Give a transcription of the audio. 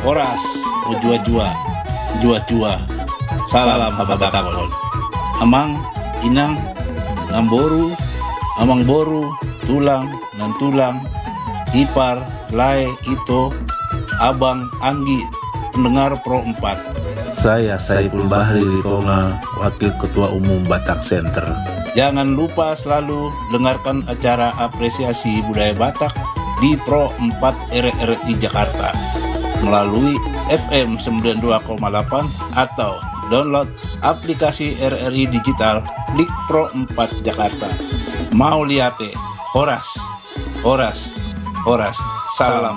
Horas, jua-jua, jua-jua. Salam Batakon. Amang, inang, namboru, amang boru, tulang, nan tulang, ipar, lae, ito, abang, anggi, pendengar Pro 4. Saya Saiful Bahri Likonga, Wakil Ketua Umum Batak Center. Jangan lupa selalu dengarkan acara apresiasi budaya Batak di Pro 4 RRI Jakarta melalui FM 92,8 atau download aplikasi RRI Digital Klik Pro 4 Jakarta. Mau liate, horas, horas, horas. Salam